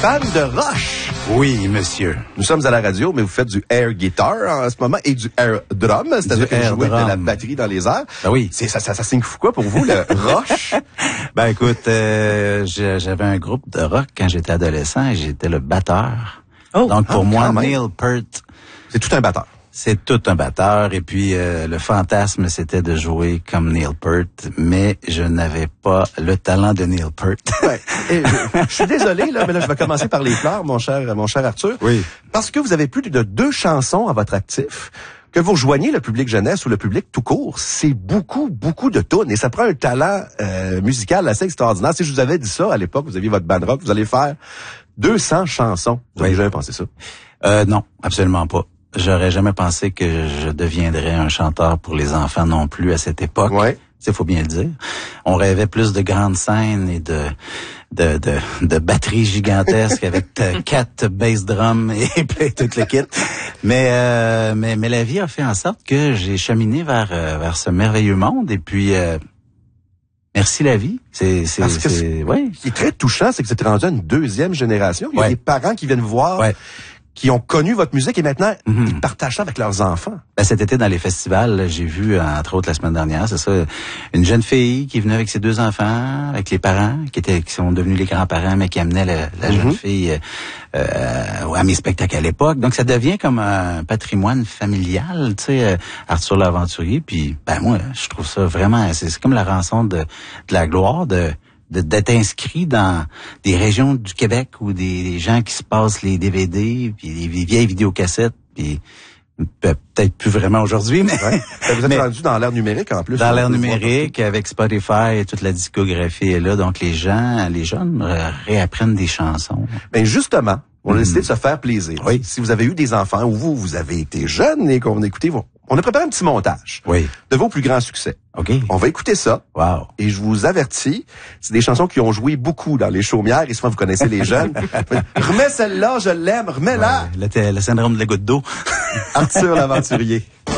fan de Rush. Oui, monsieur. Nous sommes à la radio, mais vous faites du air guitar en ce moment et du air drum, c'est-à-dire que vous jouez de la batterie dans les airs. Ben oui. Ça signifie quoi pour vous, le Rush? Ben écoute, j'avais un groupe de rock quand j'étais adolescent et j'étais le batteur. Oh, donc pour moi, Neil Peart, c'est tout un batteur. C'est tout un batteur et puis le fantasme c'était de jouer comme Neil Peart, mais je n'avais pas le talent de Neil Peart. Ouais. Je suis désolé là, mais là je vais commencer par les pleurs, mon cher Arthur. Oui. Parce que vous avez plus de 2 chansons à votre actif. Que vous rejoignez le public jeunesse ou le public tout court, c'est beaucoup de tunes et ça prend un talent musical assez extraordinaire. Si je vous avais dit ça à l'époque, vous aviez votre band rock, vous allez faire 200 chansons. Vous avez jamais pensé ça? Non, absolument pas. J'aurais jamais pensé que je deviendrais un chanteur pour les enfants non plus à cette époque. Ouais. Il faut bien le dire. On rêvait plus de grandes scènes et de batteries gigantesques avec 4 bass drums et tout le kit. Mais la vie a fait en sorte que j'ai cheminé vers ce merveilleux monde et puis merci la vie. C'est ouais. Ce qui est très touchant, c'est que vous êtes rendu à une 2e génération. Il y a des parents qui viennent vous voir. Ouais. Qui ont connu votre musique et maintenant, ils partagent ça avec leurs enfants. Ben, cet été, dans les festivals, j'ai vu, entre autres la semaine dernière, c'est ça, une jeune fille qui venait avec ses 2 enfants, avec les parents, qui sont devenus les grands-parents, mais qui amenait la jeune fille à mes spectacles à l'époque. Donc, ça devient comme un patrimoine familial, tu sais, Arthur l'Aventurier. Puis, ben moi, je trouve ça vraiment, c'est comme la rançon de la gloire d'être inscrit dans des régions du Québec où des gens qui se passent les DVD puis les vieilles vidéocassettes puis peut-être plus vraiment aujourd'hui, mais vous êtes rendu dans l'ère numérique en plus. Dans l'ère numérique avec Spotify et toute la discographie est là, donc les jeunes réapprennent des chansons. Ben justement, on a décidé de se faire plaisir. Oui. Si vous avez eu des enfants ou vous avez été jeune et qu'on a écouté, on a préparé un petit montage de vos plus grands succès. OK. On va écouter ça. Wow. Et je vous avertis, c'est des chansons qui ont joué beaucoup dans les chaumières et souvent vous connaissez les jeunes. Remets celle-là, je l'aime, remets-la. Le syndrome de la goutte d'eau. Arthur l'Aventurier.